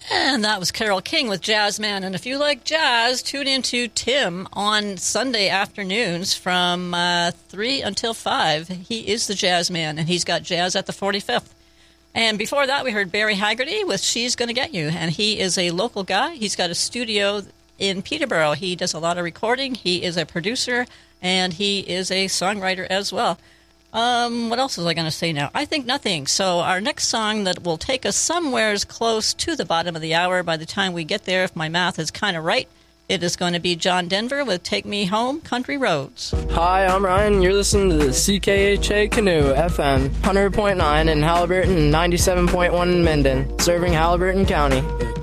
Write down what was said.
And that was Carole King with Jazzman. And if you like jazz, tune into Tim on Sunday afternoons from 3 until 5. He is the Jazzman, and he's got jazz at the 45th. And before that, we heard Barry Haggerty with She's Gonna Get You. And he is a local guy. He's got a studio in Peterborough. He does a lot of recording. He is a producer, and he is a songwriter as well. What else was I going to say now? I think nothing. So our next song that will take us somewheres close to the bottom of the hour by the time we get there, if my math is kind of right, it is going to be John Denver with Take Me Home, Country Roads. Hi, I'm Ryan. You're listening to the CKHA Canoe FM, 100.9 in Halliburton and 97.1 in Minden, serving Halliburton County.